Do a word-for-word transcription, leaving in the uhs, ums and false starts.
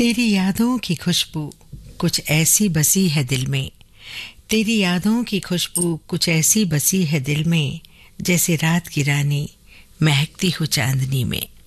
तेरी यादों की खुशबू कुछ ऐसी बसी है दिल में, तेरी यादों की खुशबू कुछ ऐसी बसी है दिल में, जैसे रात की रानी महकती हो चांदनी में।